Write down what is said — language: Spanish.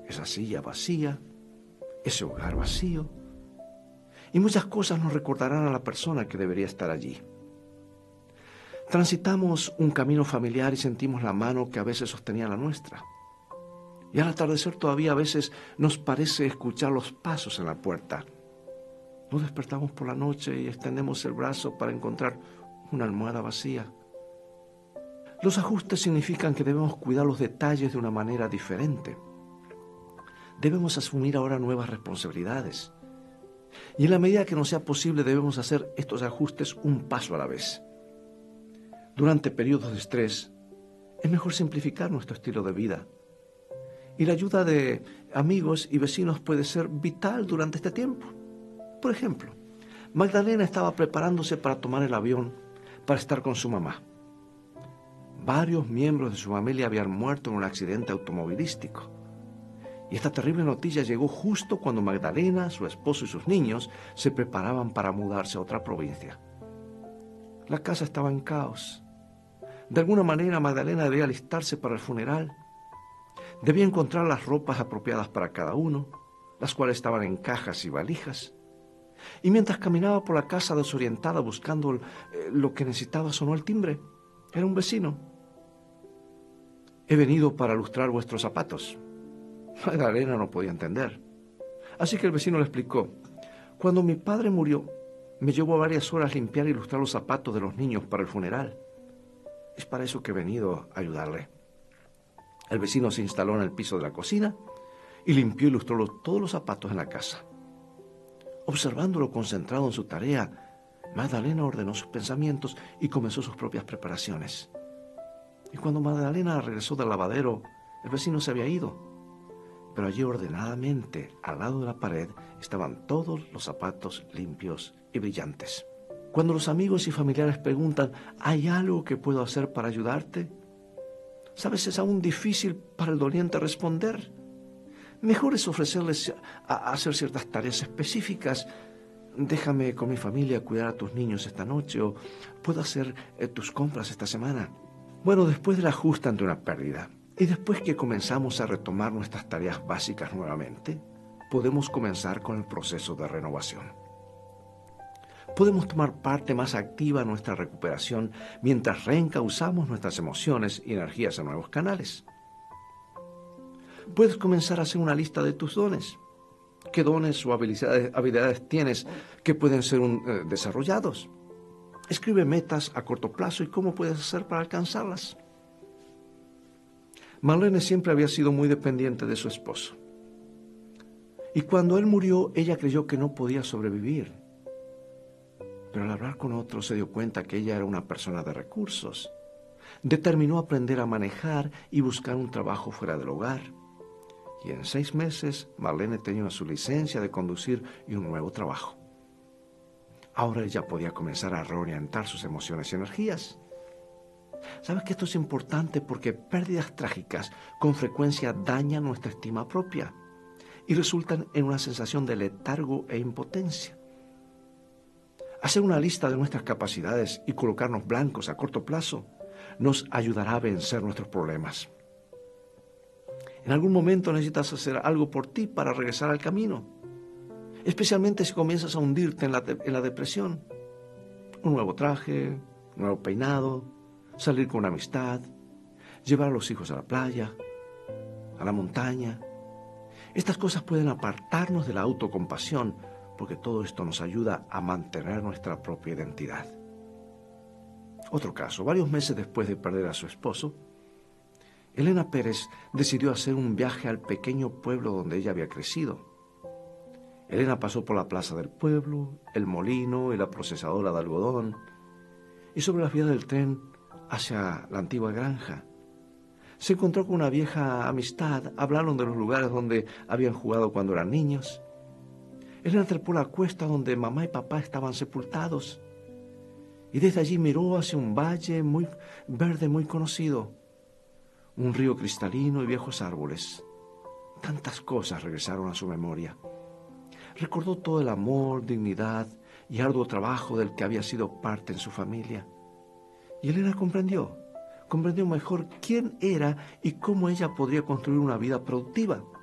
esa silla vacía, ese hogar vacío, y muchas cosas nos recordarán a la persona que debería estar allí. Transitamos un camino familiar y sentimos la mano que a veces sostenía la nuestra. Y al atardecer todavía a veces nos parece escuchar los pasos en la puerta. Nos despertamos por la noche y extendemos el brazo para encontrar una almohada vacía. Los ajustes significan que debemos cuidar los detalles de una manera diferente. Debemos asumir ahora nuevas responsabilidades. Y en la medida que nos sea posible debemos hacer estos ajustes un paso a la vez. Durante periodos de estrés, es mejor simplificar nuestro estilo de vida. Y la ayuda de amigos y vecinos puede ser vital durante este tiempo. Por ejemplo, Magdalena estaba preparándose para tomar el avión para estar con su mamá. Varios miembros de su familia habían muerto en un accidente automovilístico. Y esta terrible noticia llegó justo cuando Magdalena, su esposo y sus niños se preparaban para mudarse a otra provincia. La casa estaba en caos. De alguna manera Magdalena debía alistarse para el funeral. Debía encontrar las ropas apropiadas para cada uno, las cuales estaban en cajas y valijas. Y mientras caminaba por la casa desorientada buscando lo que necesitaba, sonó el timbre. Era un vecino. He venido para lustrar vuestros zapatos. Magdalena no podía entender. Así que el vecino le explicó: cuando mi padre murió, me llevó varias horas limpiar y lustrar los zapatos de los niños para el funeral. Es para eso que he venido a ayudarle. El vecino se instaló en el piso de la cocina y limpió y lustró todos los zapatos en la casa. Observándolo concentrado en su tarea, Magdalena ordenó sus pensamientos y comenzó sus propias preparaciones. Y cuando Magdalena regresó del lavadero, el vecino se había ido. Pero allí ordenadamente, al lado de la pared, estaban todos los zapatos limpios y brillantes. Cuando los amigos y familiares preguntan: ¿hay algo que puedo hacer para ayudarte? ¿Sabes? Es aún difícil para el doliente responder. Mejor es ofrecerles a hacer ciertas tareas específicas. Déjame con mi familia cuidar a tus niños esta noche, o puedo hacer tus compras esta semana. Bueno, después del ajuste ante una pérdida, y después que comenzamos a retomar nuestras tareas básicas nuevamente, podemos comenzar con el proceso de renovación. Podemos tomar parte más activa en nuestra recuperación mientras reencauzamos nuestras emociones y energías en nuevos canales. Puedes comenzar a hacer una lista de tus dones. ¿Qué dones o habilidades tienes que pueden ser desarrollados? Escribe metas a corto plazo y cómo puedes hacer para alcanzarlas. Marlene siempre había sido muy dependiente de su esposo. Y cuando él murió, ella creyó que no podía sobrevivir. Pero al hablar con otros se dio cuenta que ella era una persona de recursos. Determinó aprender a manejar y buscar un trabajo fuera del hogar. Y en 6 meses, Marlene tenía su licencia de conducir y un nuevo trabajo. Ahora ella podía comenzar a reorientar sus emociones y energías. ¿Sabes que esto es importante? Porque pérdidas trágicas con frecuencia dañan nuestra estima propia y resultan en una sensación de letargo e impotencia. Hacer una lista de nuestras capacidades y colocarnos blancos a corto plazo nos ayudará a vencer nuestros problemas. En algún momento necesitas hacer algo por ti para regresar al camino, especialmente si comienzas a hundirte en la depresión. Un nuevo traje, un nuevo peinado, salir con una amistad, llevar a los hijos a la playa, a la montaña. Estas cosas pueden apartarnos de la autocompasión, porque todo esto nos ayuda a mantener nuestra propia identidad. Otro caso: varios meses después de perder a su esposo, Elena Pérez decidió hacer un viaje al pequeño pueblo donde ella había crecido. Elena pasó por la plaza del pueblo, el molino y la procesadora de algodón, y sobre las vías del tren hacia la antigua granja. Se encontró con una vieja amistad, hablaron de los lugares donde habían jugado cuando eran niños. Elena trepó la cuesta donde mamá y papá estaban sepultados, y desde allí miró hacia un valle muy verde, muy conocido, un río cristalino y viejos árboles. Tantas cosas regresaron a su memoria. Recordó todo el amor, dignidad y arduo trabajo del que había sido parte en su familia. Y Elena comprendió mejor quién era y cómo ella podría construir una vida productiva.